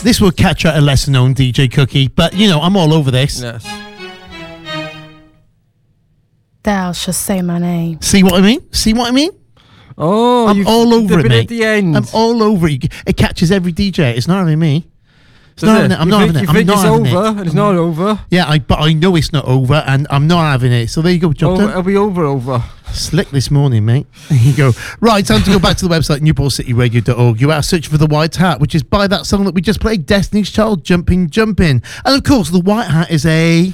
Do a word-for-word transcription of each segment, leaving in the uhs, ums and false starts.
This will catch out a lesser known D J Cookie, but you know, I'm all over this. Yes. Thou shalt say my name. See what I mean? See what I mean? Oh, I'm all over it, mate. At the end. I'm all over it. It catches every D J. It's not having me. It's Does not it? having it. I'm you not think, having it. You I'm think not it's having over it. and it's not over? Yeah, I, but I know it's not over, and I'm not having it. So there you go, job Oh, done. it'll be over, over. Slick this morning, mate. There you go. Right, time to go back to the website, newport city radio dot org. You are searching for The White Hat, which is by that song that we just played, Destiny's Child, Jumping, Jumping. And of course, The White Hat is a...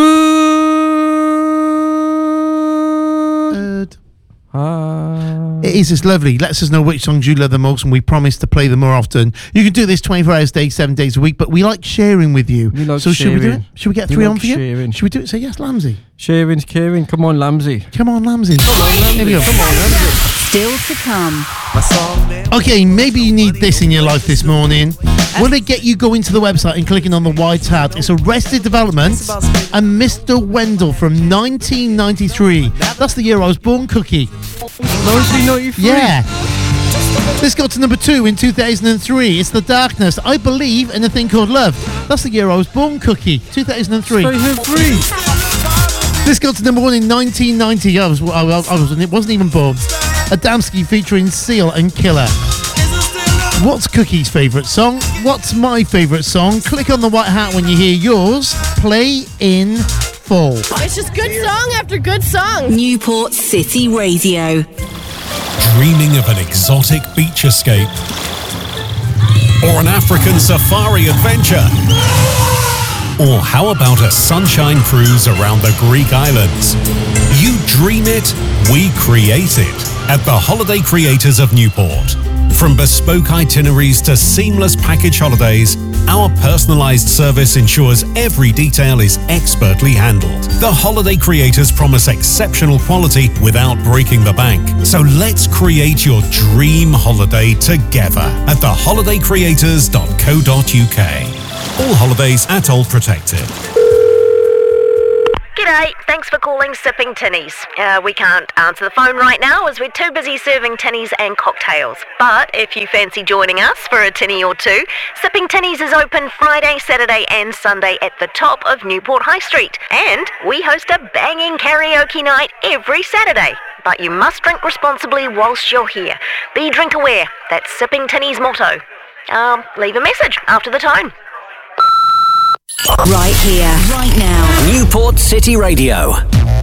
Good. Uh, It is. It's lovely. Lets us know which songs you love the most, and we promise to play them more often. You can do this twenty-four hours a day, seven days a week, but we like sharing with you. We like so should we do it? sharing. Should we get We three like on for you? sharing. Should we do it? Say yes, Lamsey. Sharing's caring. Come on, Lamsey. Come on, Lamsey. Come on, Lamsey. Here we go. Come on, Lamsey. Still to come. Okay, maybe you need this in your life this morning. Will it get you going to the website and clicking on the White Hat? It's Arrested Development and Mister Wendell from nineteen ninety-three. That's the year I was born, Cookie. nineteen ninety-three? Yeah. This got to number two in two thousand three. It's The Darkness, I Believe in a Thing Called Love. That's the year I was born, Cookie. two thousand three. three. This got to number one in nineteen ninety. I was, I, was, I was, it wasn't even born. Adamski featuring Seal and Killer. What's Cookie's favourite song? What's my favourite song? Click on the White Hat when you hear yours. Play in full. It's just good song after good song. Newport City Radio. Dreaming of an exotic beach escape? Or an African safari adventure? Or how about a sunshine cruise around the Greek islands? You dream it, we create it at the Holiday Creators of Newport. From bespoke itineraries to seamless package holidays, our personalised service ensures every detail is expertly handled. The Holiday Creators promise exceptional quality without breaking the bank. So let's create your dream holiday together at the holiday creators dot co dot uk. All holidays at all protected. G'day, thanks for calling Sipping Tinnies. Uh, we can't answer the phone right now as we're too busy serving tinnies and cocktails. But if you fancy joining us for a tinny or two, Sipping Tinnies is open Friday, Saturday and Sunday at the top of Newport High Street. And we host a banging karaoke night every Saturday. But you must drink responsibly whilst you're here. Be drink aware. That's Sipping Tinnies' motto. Um, leave a message after the tone. Right here, right now. Newport City Radio.